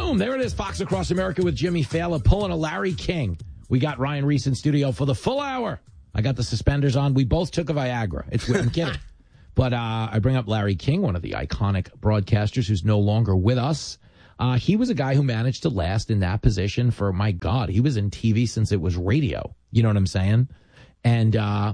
Boom, there it is, Fox Across America with Jimmy Fallon pulling a Larry King. We got Ryan Reese in studio for the full hour. I got the suspenders on. We both took a Viagra. It's weird. I'm kidding. But I bring up Larry King, one of the iconic broadcasters who's no longer with us. He was a guy who managed to last in that position for, my God, he was in TV since it was radio. You know what I'm saying? And,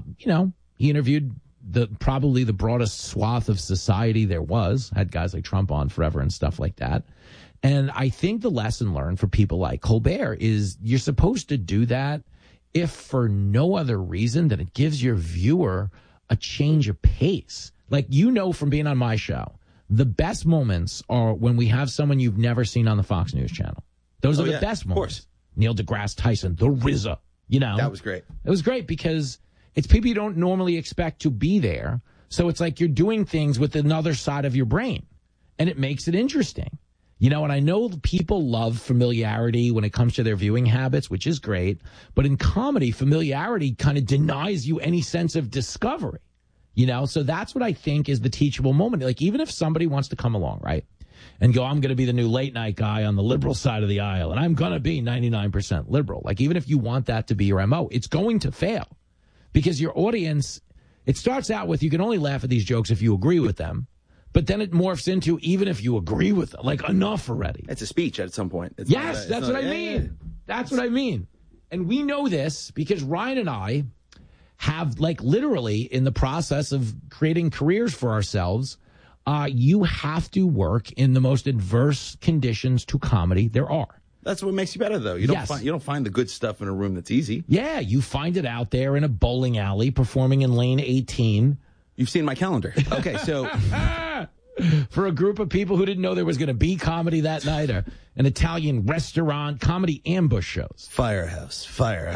he interviewed probably the broadest swath of society there was, had guys like Trump on forever and stuff like that. And I think the lesson learned for people like Colbert is you're supposed to do that if for no other reason than it gives your viewer a change of pace. Like, from being on my show, the best moments are when we have someone you've never seen on the Fox News channel. Those are the best moments. Of course. Neil deGrasse Tyson, the RZA, That was great. It was great because it's people you don't normally expect to be there. So it's like you're doing things with another side of your brain, and it makes it interesting. And I know people love familiarity when it comes to their viewing habits, which is great. But in comedy, familiarity kind of denies you any sense of discovery, So that's what I think is the teachable moment. Like, even if somebody wants to come along, right, and go, I'm going to be the new late night guy on the liberal side of the aisle, and I'm going to be 99% liberal. Like, even if you want that to be your MO, it's going to fail because your audience, it starts out with you can only laugh at these jokes if you agree with them. But then it morphs into even if you agree with it, like enough already. It's a speech at some point. That's what I mean. That's what I mean. And we know this because Ryan and I have, like, literally in the process of creating careers for ourselves, you have to work in the most adverse conditions to comedy there are. That's what makes you better, though. You don't find the good stuff in a room that's easy. Yeah, you find it out there in a bowling alley performing in lane 18. You've seen my calendar. Okay, so for a group of people who didn't know there was going to be comedy that night, or an Italian restaurant, comedy ambush shows. Firehouse.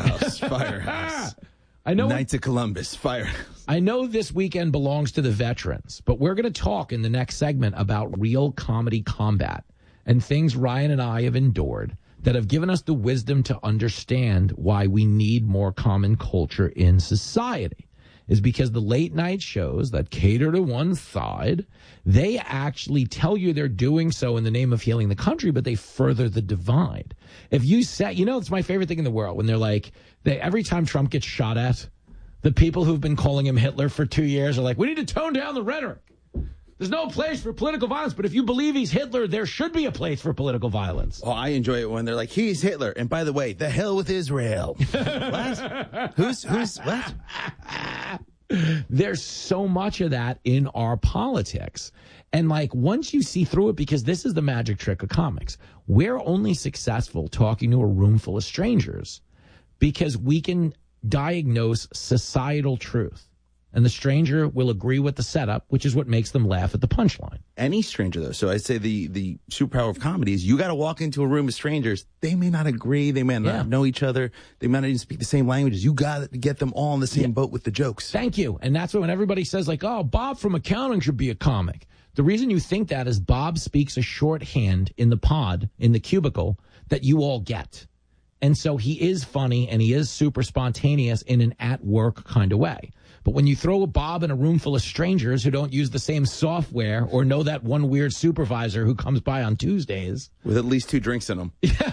I know Knights of Columbus, Firehouse. I know this weekend belongs to the veterans, but we're going to talk in the next segment about real comedy combat and things Ryan and I have endured that have given us the wisdom to understand why we need more common culture in society. Is because the late night shows that cater to one side, they actually tell you they're doing so in the name of healing the country, but they further the divide. If you say, it's my favorite thing in the world when they're like, every time Trump gets shot at, the people who've been calling him Hitler for 2 years are like, we need to tone down the rhetoric. There's no place for political violence, but if you believe he's Hitler, there should be a place for political violence. Oh, I enjoy it when they're like, he's Hitler. And by the way, the hell with Israel. What? Who's what? There's so much of that in our politics. And like, once you see through it, because this is the magic trick of comics, we're only successful talking to a room full of strangers because we can diagnose societal truth. And the stranger will agree with the setup, which is what makes them laugh at the punchline. Any stranger, though. So I'd say the superpower of comedy is you got to walk into a room of strangers. They may not agree. They may not know each other. They might not even speak the same languages. You got to get them all in the same boat with the jokes. Thank you. And that's when everybody says, like, oh, Bob from accounting should be a comic. The reason you think that is Bob speaks a shorthand in the pod, in the cubicle, that you all get. And so he is funny and he is super spontaneous in an at-work kind of way. But when you throw a Bob in a room full of strangers who don't use the same software or know that one weird supervisor who comes by on Tuesdays. With at least 2 drinks in them.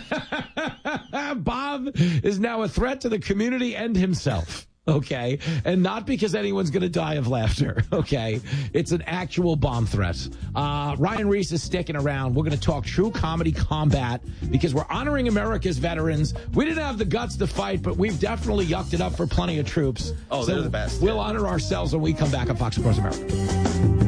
Bob is now a threat to the community and himself. Okay. And not because anyone's going to die of laughter. Okay. It's an actual bomb threat. Ryan Reese is sticking around. We're going to talk true comedy combat because we're honoring America's veterans. We didn't have the guts to fight, but we've definitely yucked it up for plenty of troops. Oh, they're the best. We'll honor ourselves when we come back on Fox Across America.